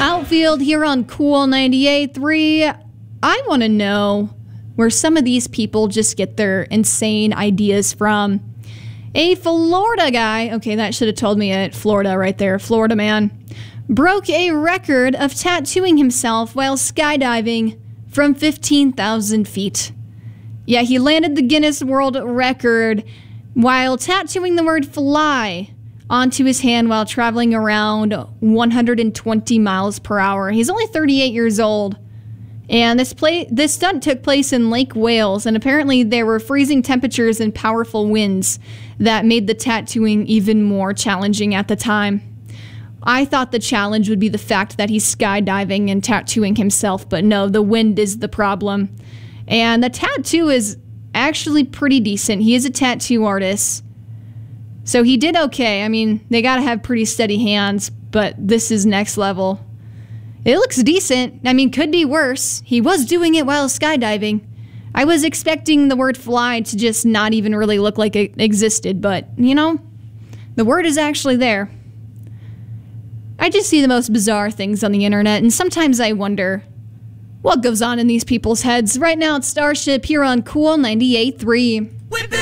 Outfield here on Cool 98.3. I want to know where some of these people just get their insane ideas from. A Florida guy, okay, that should have told me it, Florida right there, Florida man, broke a record of tattooing himself while skydiving from 15,000 feet. Yeah, he landed the Guinness World Record while tattooing the word fly onto his hand while traveling around 120 miles per hour. He's only 38 years old. And this stunt took place in Lake Wales, and apparently there were freezing temperatures and powerful winds that made the tattooing even more challenging at the time. I thought the challenge would be the fact that he's skydiving and tattooing himself, but no, the wind is the problem. And the tattoo is actually pretty decent. He is a tattoo artist. So he did okay. I mean, they gotta have pretty steady hands, but this is next level. It looks decent. I mean, could be worse. He was doing it while skydiving. I was expecting the word fly to just not even really look like it existed, but, you know, the word is actually there. I just see the most bizarre things on the internet, and sometimes I wonder what goes on in these people's heads. Right now it's Starship here on Cool 98.3.